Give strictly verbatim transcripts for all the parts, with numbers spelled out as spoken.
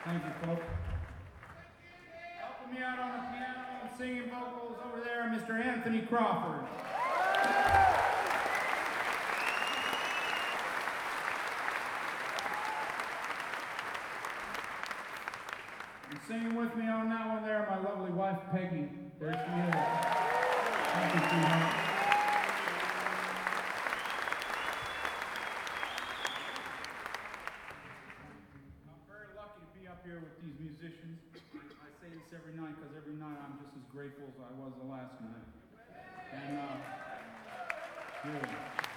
Thank you, folks. Helping me out on the piano and singing vocals over there, Mister Anthony Crawford. And singing with me on that one there, my lovely wife, Peggy. There she is. Thank you, sweetheart. Here with these musicians. I, I say this every night because every night I'm just as grateful as I was the last night. And, uh, yeah.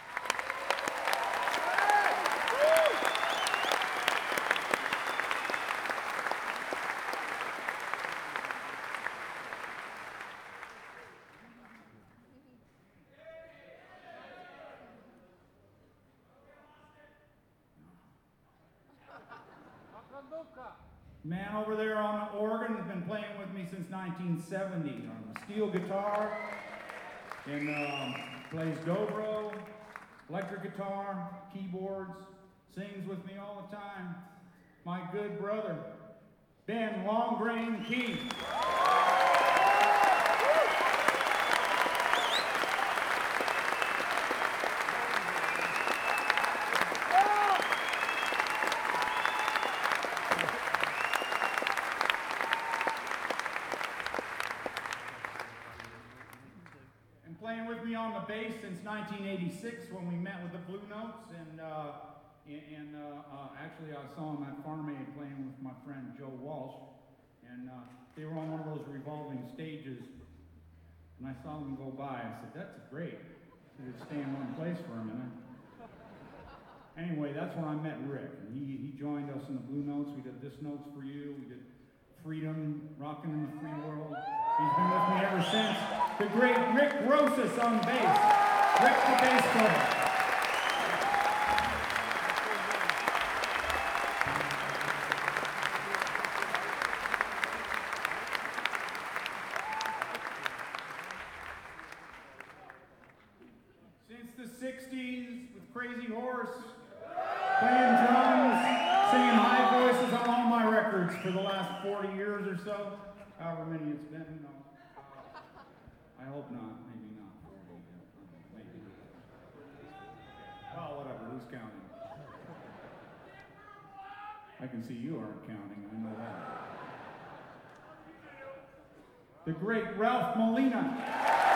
Man over there on the organ has been playing with me since nineteen seventy on the steel guitar, and um, plays dobro, electric guitar, keyboards, sings with me all the time. My good brother, Ben Longgrain King. On the bass since nineteen eighty-six when we met with the Blue Notes, and uh, and uh, uh, actually I saw him at Farm Aid playing with my friend Joe Walsh, and uh, they were on one of those revolving stages, and I saw them go by. I said, "That's great. You could stay in one place for a minute." Anyway, that's when I met Rick, and he he joined us in the Blue Notes. We did This Note's for You. We did Freedom, Rockin' in the Free World. He's been with me ever since. The great Rick Rosas on bass. Rick the bass player. Since the sixties with Crazy Horse, playing drums, singing high voices on all my records for the last forty years or so, however many it's been, you know. Uh, I hope not, maybe not forty, maybe. Well, whatever, who's counting? I can see you aren't counting, I know that. The great Ralph Molina.